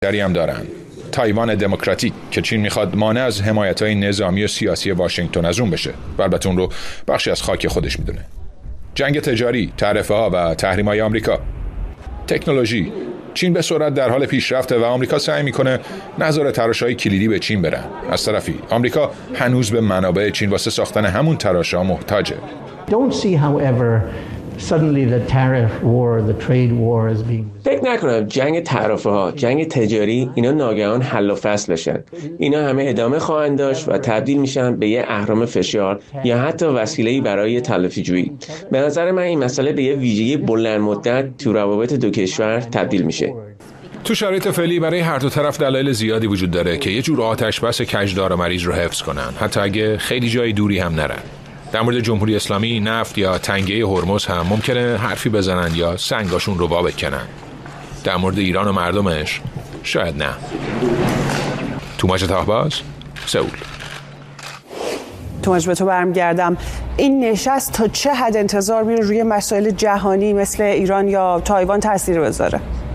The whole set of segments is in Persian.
هم دارن. تایوان دموکراتیک که چین میخواد مانع از حمایت‌های نظامی و سیاسی واشنگتن از اون بشه و البته اون رو بخشی از خاک خودش میدونه. جنگ تجاری، تعرفه‌ها و تحریم‌های آمریکا. تکنولوژی، چین به سرعت در حال پیشرفته و آمریکا سعی میکنه نظر تراش‌های کلیدی به چین برن. از طرفی آمریکا هنوز به منابع چین واسه ساختن همون تراش‌ها محتاجه. Don't see however suddenly the tariff war, the trade war is being. فکر نکنم جنگ تعرفه‌ها، جنگ تجاری اینا ناگهان حل و فصل بشن. اینا همه ادامه خواهند داشت و تبدیل میشن به یه اهرم فشار یا حتی وسیله‌ای برای تلافی جویی. به نظر من این مسئله به یه ویژگی بلند مدت تو روابط دو کشور تبدیل میشه. تو شرایط فعلی برای هر دو طرف دلایل زیادی وجود داره که یه جور آتش بس کجدار مریض رو حفظ کنن، حتی اگه خیلی جای دوری هم نرن. در مورد جمهوری اسلامی، نفت یا تنگه هرمز هم ممکنه حرفی بزنن یا سنگاشون رو وا بکنن. در مورد ایران و مردمش شاید نه. توماج تاهباز، سئول. توماج به تو برمیگردم. این نشست تا چه حد انتظار میره روی مسائل جهانی مثل ایران یا تایوان تاثیر بذاره؟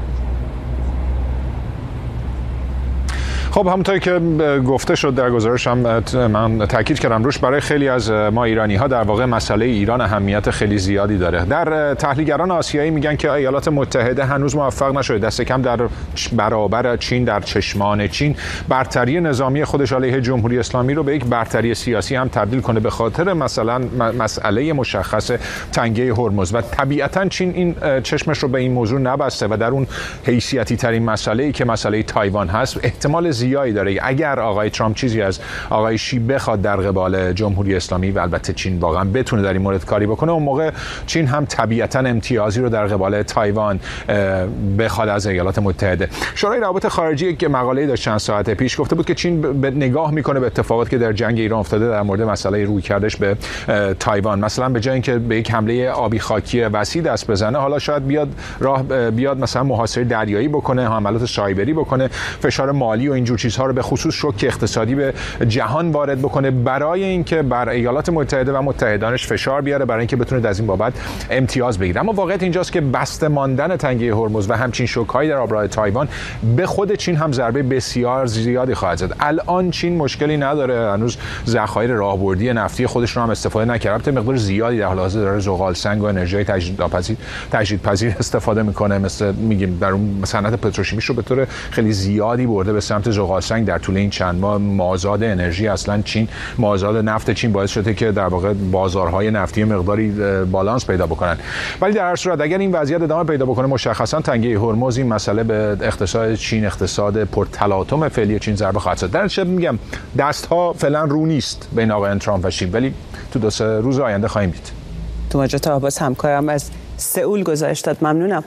خب همونطوری که گفته شد در گزارش هم من تاکید کردم روش، برای خیلی از ما ایرانی ها در واقع مسئله ایران اهمیت خیلی زیادی داره. در تحلیلگران آسیایی میگن که ایالات متحده هنوز موفق نشده دست کم در برابر چین، در چشمان چین، برتری نظامی خودش علیه جمهوری اسلامی رو به یک برتری سیاسی هم تبدیل کنه به خاطر مثلا مسئله مشخص تنگه هرمز. و طبیعتا چین این چشمش رو به این موضوع نبسته و در اون حیثیتی ترین مسئله‌ای که مسئله تایوان هست احتمال زیادی داره اگر آقای ترامپ چیزی از آقای شی بخواد در قبال جمهوری اسلامی و البته چین واقعا بتونه در این مورد کاری بکنه، اون موقع چین هم طبیعتا امتیازی رو در قبال تایوان بخواد از ایالات متحده. شورای روابط خارجی که مقاله‌ای داشت چند ساعت پیش گفته بود که چین به نگاه میکنه به اتفاقاتی که در جنگ ایران افتاده در مورد مسئله رویکردش به تایوان. مثلا به جای اینکه به یک حمله آبی خاکی وسیع دست بزنه، حالا شاید بیاد مثلا محاصره دریایی بکنه، حملات سایبری بکنه، فشار مالی و اینجور چیزها رو به خصوص شوک اقتصادی به جهان وارد بکنه برای اینکه بر ایالات متحده و متحدانش فشار بیاره برای اینکه بتونه از این بابت امتیاز بگیره. اما واقعیت اینجاست که بسته ماندن تنگه هرمز و همچین شوک‌های در آبراه تایوان به خود چین هم ضربه بسیار زیادی خواهد زد. الان چین مشکلی نداره، هنوز ذخایر راهبردی نفتی خودش رو هم استفاده نکرده، مقدار زیادی در حال حاضر داره زغال سنگ و انرژی تجدیدپذیر استفاده میکنه. مثل میگیم در اون صنعت پتروشیمیش رو به طور خیلی زیادی برده به سمت زغال سنگ. در طول این چند ماه مازاد انرژی اصلا چین، مازاد نفت چین باعث شده که در واقع بازارهای نفتی مقداری بالانس پیدا بکنن. ولی در هر صورت اگر این وضعیت ادامه پیدا بکنه، مشخصا تنگه هرمز این مسئله به اقتصاد چین، اقتصاد پرتلاطم فعلی چین ضربه خواهد زد. در چه میگم دست‌ها فعلا رو نیست بین آقای ترامپ و شی، ولی تو 2-3 روز آینده خواهیم دید. توماج تاهباز همکارم از سئول گزارش داد. ممنونم.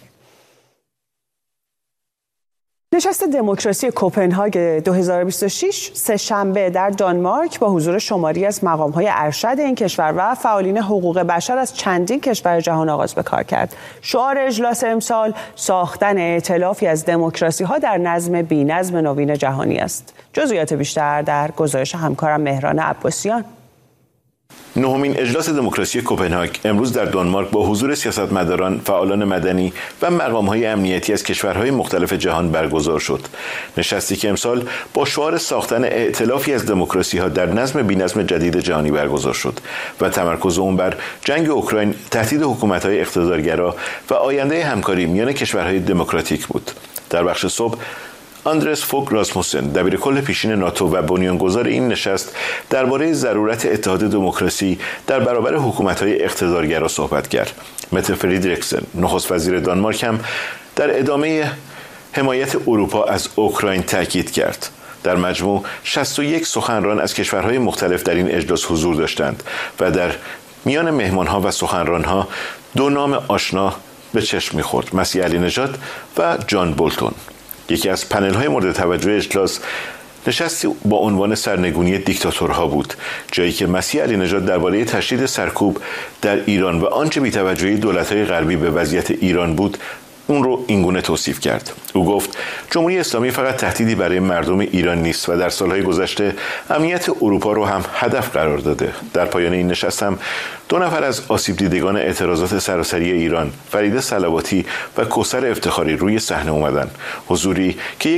نشست دموکراسی کوپنهاگ 2026 سه‌شنبه در دانمارک با حضور شماری از مقام‌های ارشد این کشور و فعالین حقوق بشر از چندین کشور جهان آغاز به کار کرد. شعار اجلاس امسال ساختن ائتلافی از دموکراسی‌ها در نظم بی‌نظم نوین جهانی است. جزئیات بیشتر در گزارش همکارم مهران عباسیان. نهمین اجلاس دموکراسی کوپنهاگ امروز در دانمارک با حضور سیاستمداران، فعالان مدنی و مقام‌های امنیتی از کشورهای مختلف جهان برگزار شد. نشستی که امسال با شعار ساختن ائتلافی از دموکراسی‌ها در نظم بی‌نظم جدید جهانی برگزار شد و تمرکز اون بر جنگ اوکراین، تهدید حکومت‌های اقتدارگرا و آینده همکاری میان کشورهای دموکراتیک بود. در بخش صبح آندرس فوگ راسموسن، دبیرکل پیشین ناتو و بنیانگذار این نشست، درباره ضرورت اتحاد دموکراسی در برابر حکومت‌های اقتدارگرا صحبت کرد. مته فریدریکسن، نخست وزیر دانمارک، هم در ادامه حمایت اروپا از اوکراین تاکید کرد. در مجموع 61 سخنران از کشورهای مختلف در این اجلاس حضور داشتند و در میان مهمان‌ها و سخنران‌ها 2 نام آشنا به چشم می‌خورد: مسیح علی نژاد و جان بولتون. یکی از پنل‌های مورد توجه اجلاس نشستی با عنوان سرنگونی دیکتاتورها بود، جایی که مسیح علی نژاد درباره تشدید سرکوب در ایران و آنچه بی‌توجهی دولت‌های غربی به وضعیت ایران بود اون رو اینگونه توصیف کرد. او گفت جمهوری اسلامی فقط تهدیدی برای مردم ایران نیست و در سالهای گذشته امنیت اروپا رو هم هدف قرار داده. در پایان این نشست هم 2 نفر از آسیب دیدگان اعتراضات سراسری ایران، فریده صلواتی و کوثر افتخاری روی صحنه اومدن. حضوری که